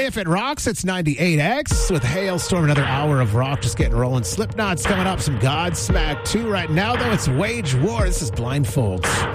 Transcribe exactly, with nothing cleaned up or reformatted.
If It Rocks, it's ninety-eight X with Hailstorm. Another hour of rock just getting rolling. Slipknot's coming up. Some Godsmack too right now, though. It's Wage War. This is Blind Folks.